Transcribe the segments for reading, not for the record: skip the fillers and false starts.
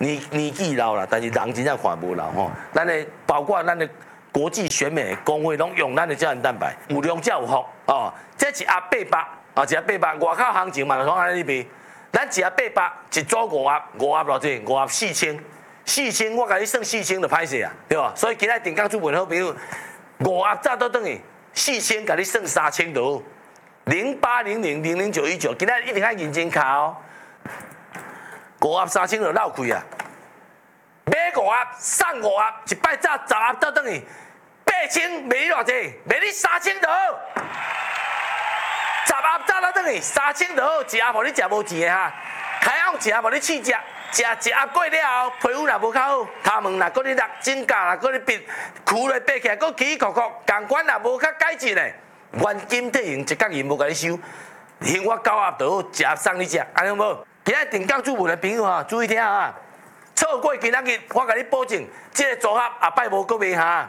年纪老啦，但是人真正看无老吼。咱的包括咱的国际选美工会拢用咱的胶原蛋白，有量才有福哦。这一盒800啊，一盒800，外口行情嘛就讲安尼卖。咱一盒800，一组5盒偌济？5盒4000，我甲你算4000就歹势啊，对吧？所以今仔电工主文好朋友，5盒早倒转去，4000甲你算3000就好。0800000919，今仔一定要认真卡哦。5盒3000就绕开啊！买5盒送5盒，一摆早10盒倒转去，8000卖你偌济？卖你3000就好。10盒早倒转去3000就好，一盒无你食无钱的哈。开昂一盒无你试食，食一盒过了后，皮肤若无较好，头毛若搁咧落，指甲若搁咧变，跍咧爬起来，搁起起伏伏，感官若无较改进的，原金体型一角银无甲你收，幸我9盒就好，一盒送你食，安尼无？今仔电工主文的朋友哈，注意听啊！错过今仔日，我甲你保证，这个组合后摆无搁卖哈。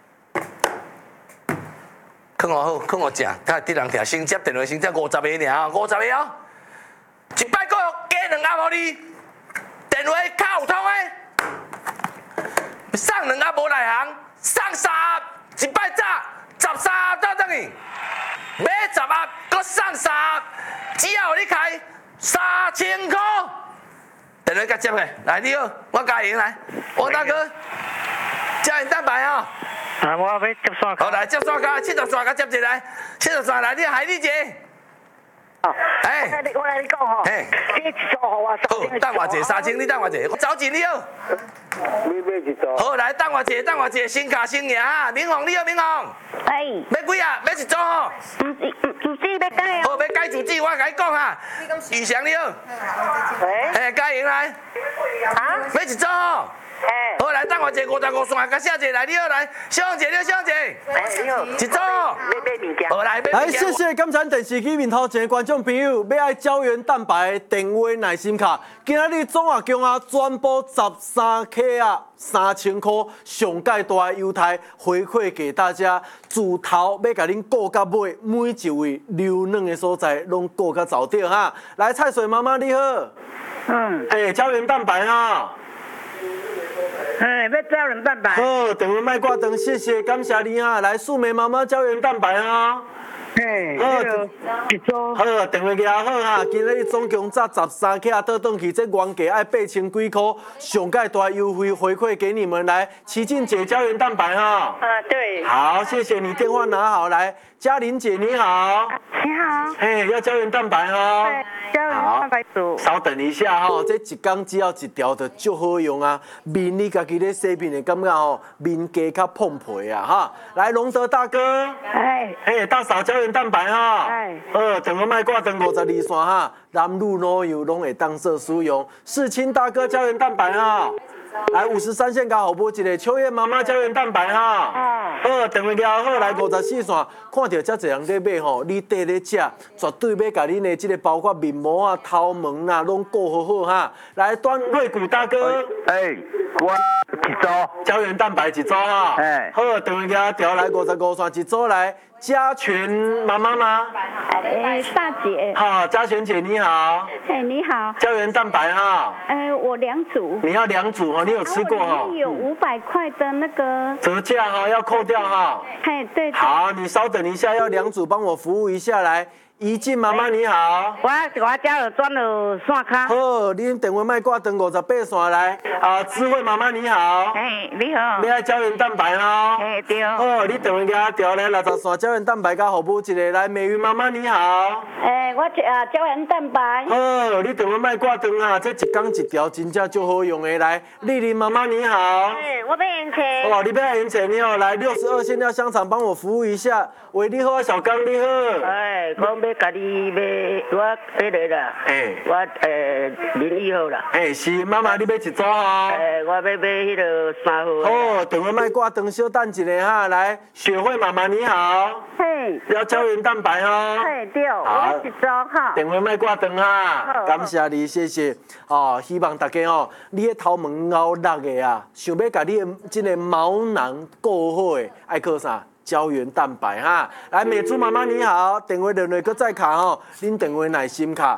放好好，放好食，甲敌人听先接电话，先接50个尔，50个哦。一摆搁加2盒互你，电话卡有通的，送2盒无内行，送3盒，一摆早13盒倒转去，买10盒搁送3盒，只要你开3000块。电话甲接下，来你好，我嘉莹来，王大哥，胶原蛋白啊。 啊，我要接线。 好，来接线卡，70线卡接一来，70线来，你海丽姐。 哦，我来你讲吼，你一组互我好，等我者3000，你等我者，我走钱你好。 你买一组。 好，来等我者，新卡新赢啊！明宏你好，明宏。 哎。 要几啊？要一组吼。 主机要改哦。 好，要改主机，我甲你讲哈。宇翔你好。哎，嘉莹来。 啊？ 要一组吼。好，来等我者55线，甲写者来，你好来，小红姐你好，小红姐。 你好。 一组。 买物件。 好来， 来，谢谢金山电视机面头前的观众朋友，要爱胶原蛋白电话耐心卡，今仔日总啊共啊全部13克啊3000块，上介大的优待回馈给大家，自头要甲恁顾到尾，每一位流嫩的所在拢顾到走掉哈。来，蔡水妈妈你好，胶原蛋白哈。 要胶原蛋白。 好，电话卖挂灯，谢谢，感谢你哈。来，素梅妈妈胶原蛋白哈。 好，一组。 好，电话拿好哈，今日总共砸13克倒转去，这原价爱8000几块，上介大优惠回馈给你们来，齐静姐胶原蛋白哈。 对。 好，谢谢你，电话拿好来，嘉玲姐你好。 你好。 要胶原蛋白哈。 对，胶原蛋白组。 稍等一下哈，这一缸只要一条就足好用啊，面你家己咧洗面的感觉吼，面颊较碰皮啊哈。来，龙德大哥。大嫂胶原蛋白哈。电话卖挂灯52线哈，男女老幼拢会当做使用。世清大哥胶原蛋白哈。来53线甲后补一个秋叶妈妈胶原蛋白哈。好，电话拿好来54线，看到遮侪人在买吼，你缀咧食，绝对要甲恁的这个包括面膜啊、头毛啊，拢顾好好哈。来，端瑞谷大哥。 我一组胶原蛋白一组哈。好，电话拿调来55线一组来。嘉全妈妈吗？ 大姐。 好，嘉全姐你好。 你好。 胶原蛋白哈。 我2组。 你要2组哦，你有吃过哈？ 里面有500块的那个折价哈，要扣掉哈。 对。 好，你稍等一下，要2组帮我服务一下来。怡静妈妈你好， 我家有转了线卡。 好，恁电话卖挂断58线来。智慧妈妈你好， 你好。 你爱胶原蛋白哈？ 对。 好，你电话拿调来60线胶原蛋白加互补一个来。美云妈妈你好， 我胶原蛋白。 好，你电话卖挂断啊，这一缸一条真正足好用的来。丽玲妈妈你好， 我要盐茶。 哦，你要盐茶你好，来62线料香肠帮我服务一下。喂，你好，小刚你好。 我家己买，我迄个啦，我01号啦。 是，妈妈你要一组哈？ 我要买迄个3号。 哦，电话卖挂灯，稍等一下哈。来，雪慧妈妈你好。要胶原蛋白哦。 对，我一组哈。 电话卖挂灯哈，感谢你，谢谢。希望大家哦，你的头毛熬落的啊，想要把你的这个毛囊顾好的，爱靠啥？胶原蛋白哈，来美珠妈妈你好，电话连续搁再卡吼，恁电话耐心卡